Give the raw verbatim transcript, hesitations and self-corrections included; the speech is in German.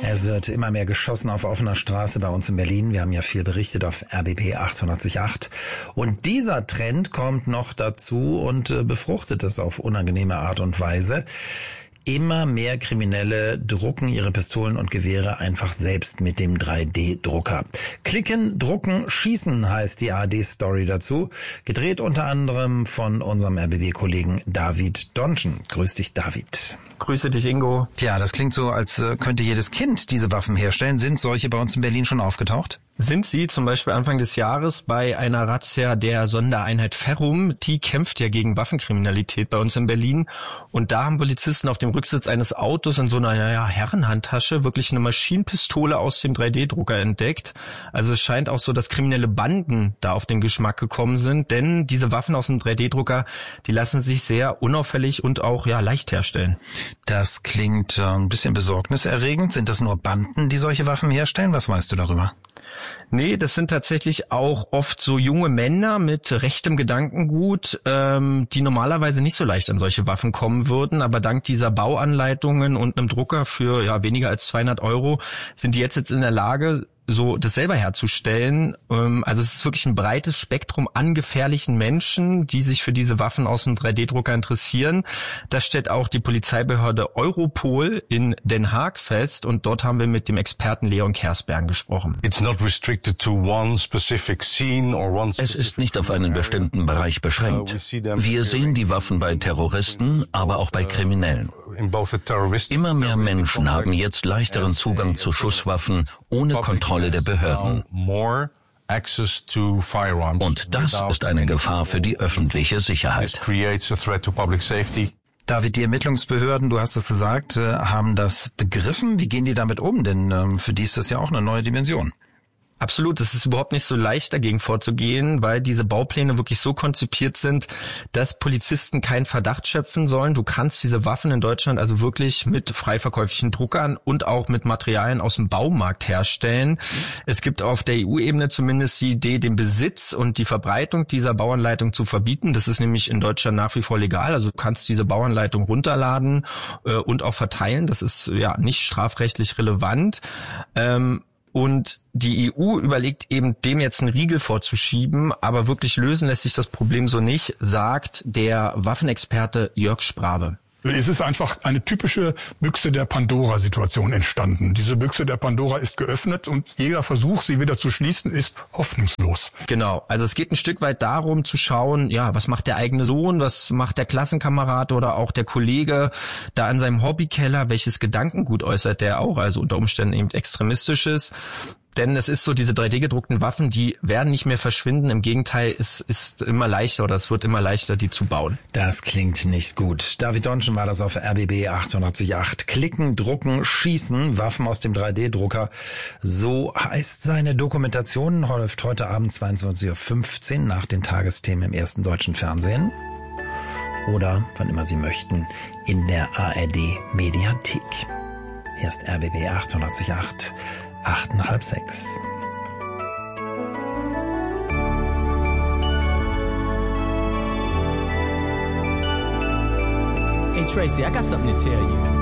Es wird immer mehr geschossen auf offener Straße bei uns in Berlin. Wir haben ja viel berichtet auf R B B achtundachtzig Komma acht. Und dieser Trend kommt noch dazu und äh, befruchtet es auf unangenehme Art und Weise. Immer mehr Kriminelle drucken ihre Pistolen und Gewehre einfach selbst mit dem drei D Drucker. Klicken, drucken, schießen heißt die A R D-Story dazu. Gedreht unter anderem von unserem R B B-Kollegen David Donschen. Grüß dich, David. Grüße dich, Ingo. Tja, das klingt so, als könnte jedes Kind diese Waffen herstellen. Sind solche bei uns in Berlin schon aufgetaucht? Sind sie zum Beispiel Anfang des Jahres bei einer Razzia der Sondereinheit Ferrum. Die kämpft ja gegen Waffenkriminalität bei uns in Berlin. Und da haben Polizisten auf dem Rücksitz eines Autos in so einer ja, Herrenhandtasche wirklich eine Maschinenpistole aus dem drei D Drucker entdeckt. Also es scheint auch so, dass kriminelle Banden da auf den Geschmack gekommen sind. Denn diese Waffen aus dem drei D Drucker, die lassen sich sehr unauffällig und auch ja leicht herstellen. Das klingt äh, ein bisschen besorgniserregend. Sind das nur Banden, die solche Waffen herstellen? Was weißt du darüber? Nee, das sind tatsächlich auch oft so junge Männer mit rechtem Gedankengut, ähm, die normalerweise nicht so leicht an solche Waffen kommen würden. Aber dank dieser Bauanleitungen und einem Drucker für ja weniger als zweihundert Euro sind die jetzt, jetzt in der Lage, so das selber herzustellen. Also es ist wirklich ein breites Spektrum an gefährlichen Menschen, die sich für diese Waffen aus dem drei D Drucker interessieren. Das stellt auch die Polizeibehörde Europol in Den Haag fest und dort haben wir mit dem Experten Leon Kersberg gesprochen. Es ist nicht auf einen bestimmten Bereich beschränkt. Wir sehen die Waffen bei Terroristen, aber auch bei Kriminellen. Immer mehr Menschen haben jetzt leichteren Zugang zu Schusswaffen ohne Kontrolle der Behörden. Und das ist eine Gefahr für die öffentliche Sicherheit. David, die Ermittlungsbehörden, du hast es gesagt, haben das begriffen. Wie gehen die damit um? Denn für die ist das ja auch eine neue Dimension. Absolut, es ist überhaupt nicht so leicht, dagegen vorzugehen, weil diese Baupläne wirklich so konzipiert sind, dass Polizisten keinen Verdacht schöpfen sollen. Du kannst diese Waffen in Deutschland also wirklich mit frei verkäuflichen Druckern und auch mit Materialien aus dem Baumarkt herstellen. Es gibt auf der E U-Ebene zumindest die Idee, den Besitz und die Verbreitung dieser Bauanleitung zu verbieten. Das ist nämlich in Deutschland nach wie vor legal. Also du kannst diese Bauanleitung runterladen äh, und auch verteilen. Das ist ja nicht strafrechtlich relevant. Ähm, Und die E U überlegt eben, dem jetzt einen Riegel vorzuschieben, aber wirklich lösen lässt sich das Problem so nicht, sagt der Waffenexperte Jörg Sprabe. Es ist einfach eine typische Büchse der Pandora-Situation entstanden. Diese Büchse der Pandora ist geöffnet und jeder Versuch, sie wieder zu schließen, ist hoffnungslos. Genau, also es geht ein Stück weit darum zu schauen, ja, was macht der eigene Sohn, was macht der Klassenkamerad oder auch der Kollege da in seinem Hobbykeller, welches Gedankengut äußert der auch, also unter Umständen eben extremistisches. Denn es ist so, diese drei D gedruckten Waffen, die werden nicht mehr verschwinden. Im Gegenteil, es ist immer leichter oder es wird immer leichter, die zu bauen. Das klingt nicht gut. David Donschen war das auf R B B achtundachtzig Komma acht. Klicken, drucken, schießen, Waffen aus dem drei D Drucker. So heißt seine Dokumentation. Läuft heute Abend zweiundzwanzig Uhr fünfzehn nach den Tagesthemen im ersten deutschen Fernsehen. Oder, wann immer Sie möchten, in der A R D Mediathek. Hier ist R B B achtundachtzig Komma acht. Acht nach halb sechs. Hey Tracy, I got something to tell you.